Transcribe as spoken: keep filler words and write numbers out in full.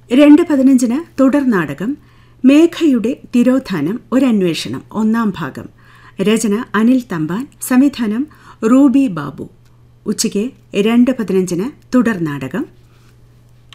രണ്ട് പതിനഞ്ചിന് തുടർ നാടകം മേഘയുടെ തിരോധാനം ഒരന്വേഷണം ഒന്നാം ഭാഗം. രചന അനിൽ തമ്പാൻ, സംവിധാനം റൂബി ബാബു. ഉച്ചയ്ക്ക് രണ്ട് പതിനഞ്ചിന് തുടർ നാടകം